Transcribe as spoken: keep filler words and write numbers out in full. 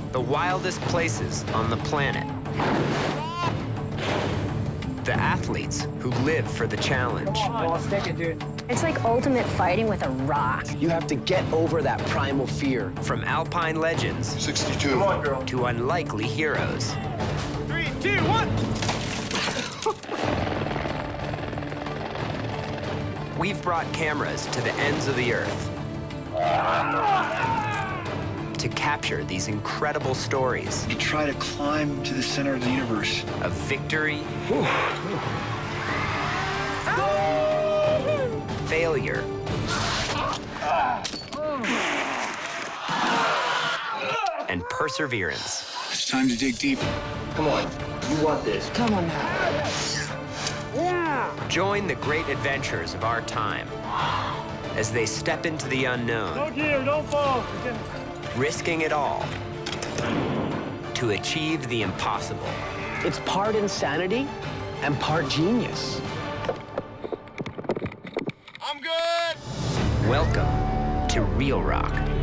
the wildest places on the planet. The athletes who live for the challenge. I'll stick it, dude. It's like ultimate fighting with a rock. You have to get over that primal fear. From alpine legends sixty-two. Come on, girl. to unlikely heroes. Three, two, one. We've brought cameras to the ends of the earth to capture these incredible stories You try to climb to the center of the universe. of victory, failure, and perseverance. It's time to dig deep. Come on. You want this. Come on now. Join the great adventures of our time as they step into the unknown, Don't gear, don't fall. risking it all to achieve the impossible. It's part insanity and part genius. I'm good! Welcome to Real Rock.